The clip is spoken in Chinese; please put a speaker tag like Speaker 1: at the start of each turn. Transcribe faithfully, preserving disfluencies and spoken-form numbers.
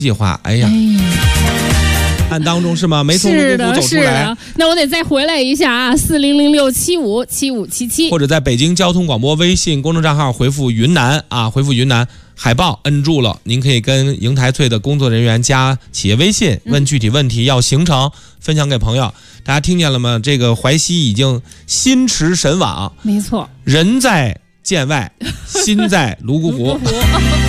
Speaker 1: 计划。哎呀。哎案当中是吗？没从泸沽湖走出来，
Speaker 2: 是的，那我得再回来一下啊！四零零六七五七五七七，
Speaker 1: 或者在北京交通广播微信公众账号回复云南啊，回复云南海报摁住了，您可以跟邢台翠的工作人员加企业微信，问具体问题，要行程分享给朋友。大家听见了吗？这个淮西已经心驰神往，
Speaker 2: 没错，
Speaker 1: 人在剑外，心在泸沽湖。